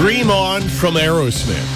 Dream On from Aerosmith.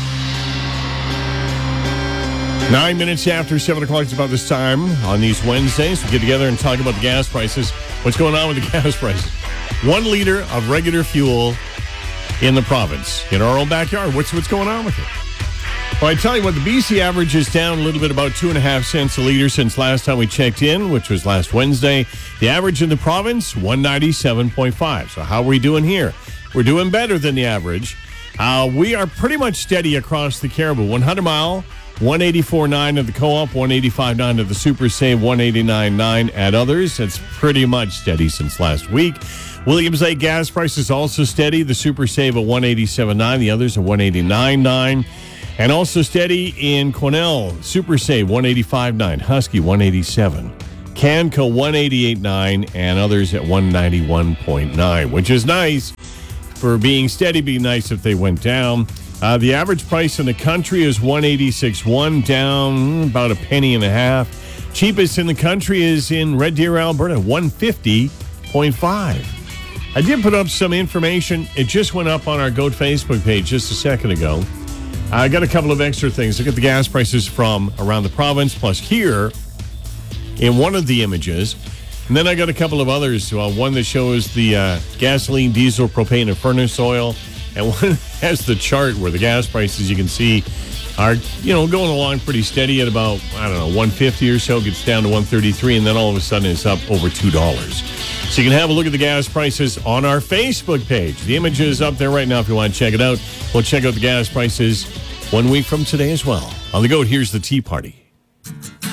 9 minutes after 7 o'clock. It's about this time on these Wednesdays. We get together and talk about the gas prices. What's going on with the gas prices? 1 liter of regular fuel in the province, in our own backyard. What's going on with it? Well, I tell you what, the BC average is down a little bit, about 2.5 cents a liter since last time we checked in, which was last Wednesday. The average in the province, 197.5. So how are we doing here? We're doing better than the average. We are pretty much steady across the Caribou. 100 Mile, 184.9 at the Co-op, 185.9 at the Super Save, 189.9 at others. That's pretty much steady since last week. Williams Lake gas prices also steady. The Super Save at 187.9, the others at 189.9. And also steady in Cornell, Super Save 185.9, Husky 187, Canco 188.9, and others at 191.9, which is nice. For being steady, be nice if they went down. The average price in the country is 186.1, down about a penny and a half. Cheapest in the country is in Red Deer, Alberta, 150.5. I did put up some information. It just went up on our GOAT Facebook page just a second ago. I got a couple of extra things. Look at the gas prices from around the province, plus here in one of the images. And then I got a couple of others. One that shows the gasoline, diesel, propane, and furnace oil. And one has the chart where the gas prices, you can see, are going along pretty steady at about, 150 or so. Gets down to 133, and then all of a sudden it's up over $2. So you can have a look at the gas prices on our Facebook page. The image is up there right now if you want to check it out. We'll check out the gas prices 1 week from today as well. On the GOAT, here's the Tea Party.